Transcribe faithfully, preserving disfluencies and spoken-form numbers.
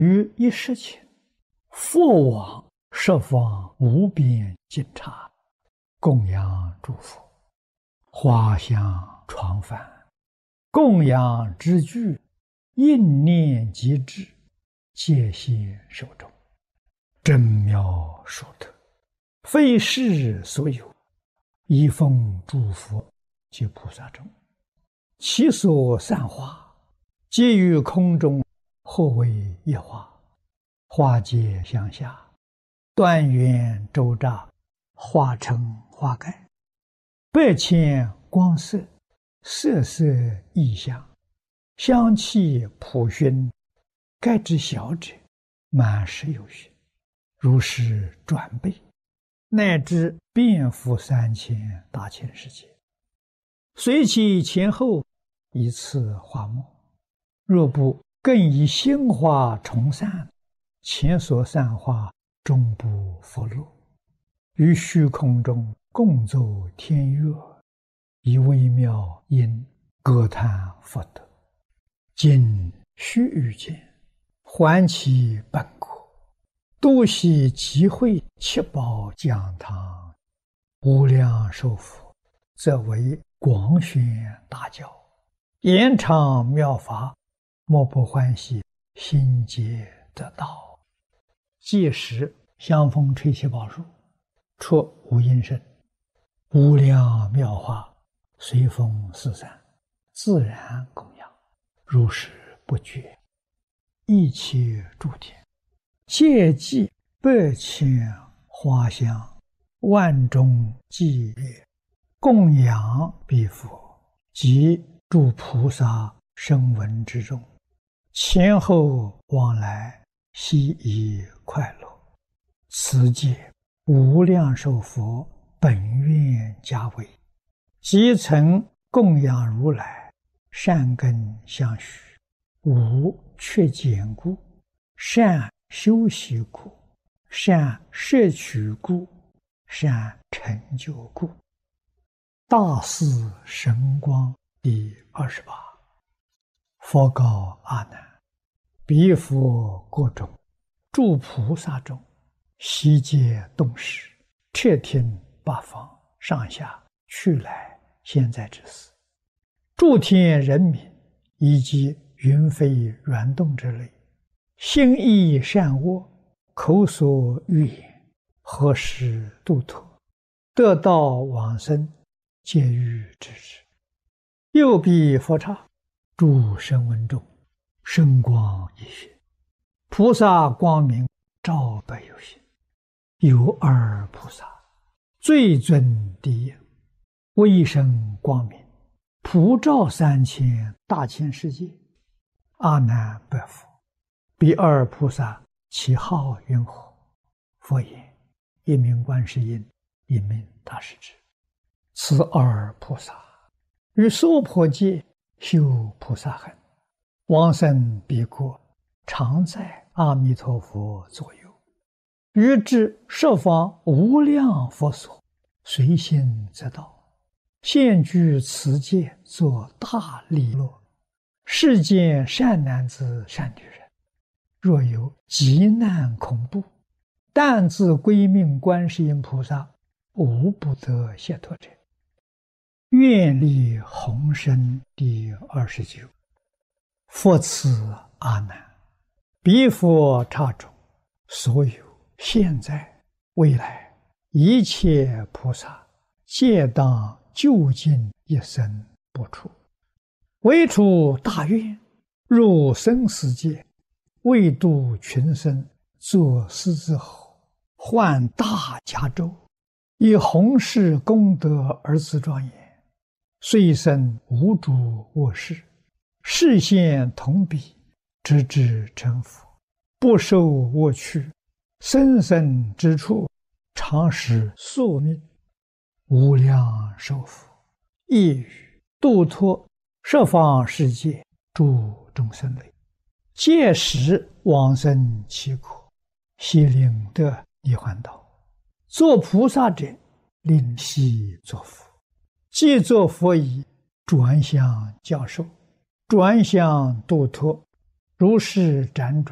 于一时前，佛往十方无边尽刹，供养诸佛，花香常梵，供养之具，应念即至，戒心受众，真妙殊特，非世所有，一奉诸佛及菩萨众，其所散花，皆于空中，或为一花，花皆相下，端圆周匝，化成花盖，百千光色，色色异香，香气普熏，盖之小者，满十有余，如是转倍，乃至遍覆三千大千世界，随其前后，一次花末，若不更以心花重散，前所散花终不复落，于虚空中共奏天乐，以微妙音歌叹佛德，今须臾间，还其本国，度悉集会七宝讲堂，无量寿佛，则为广宣大教，延长妙法，莫不欢喜，心皆得道。届时香风吹起宝树，出无音声，无量妙法随风四散，自然供养，如是不绝。一切诸天皆祭百千花香，万众伎乐，供养彼佛及诸菩萨声闻之中，前后往来，悉以快乐。此界无量寿佛本愿家为，即曾供养如来，善根相续，无缺减故，善修习故，善摄取故，善成就故。大士神光第二十八。佛告阿难：彼佛国中，诸菩萨中，悉皆动识，彻听八方上下去来现在之事，诸天人民以及云飞软动之类，心意善恶，口所欲言，何时度脱，得道往生，皆欲知之。又彼佛刹，诸声闻中，声光一现，菩萨光明照百有心，有二菩萨，最尊第一，威声光明，普照三千大千世界。阿难白佛：彼二菩萨其号云何？佛言：一名观世音，一名大势至。此二菩萨于娑婆界修菩萨行，往生彼国，常在阿弥陀佛左右，于至十方无量佛所，随心则到，现居此界，作大利乐。世间善男子善女人，若有急难恐怖，但自归命观世音菩萨，无不得解脱者。愿力宏深第二十九。佛赐阿难：彼佛刹中，所有现在未来一切菩萨，皆当究竟一生不出，唯出大愿，入生死界，为度群生，作狮子吼，换大迦州，以弘誓功德而自庄严，虽生无诸恶事，示现同彼，直至成佛，不受恶趣，生生之处，常使宿命。无量寿佛亦语度脱十方世界诸众生类，届时往生其国，悉令得涅槃道。作菩萨者，令悉作佛。既作佛已，转向教授，转向度脱，如是辗转，